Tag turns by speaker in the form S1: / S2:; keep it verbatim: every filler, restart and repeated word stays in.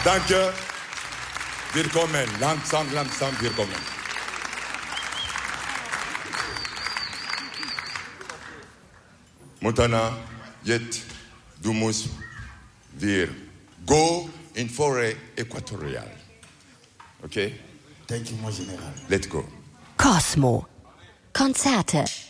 S1: Danke. Willkommen. Langsam, langsam, willkommen. Montana, jetzt, du musst wir go in Forêt équatoriale. Okay?
S2: Thank you, mon Général.
S1: Let's go.
S3: Cosmo. Konzerte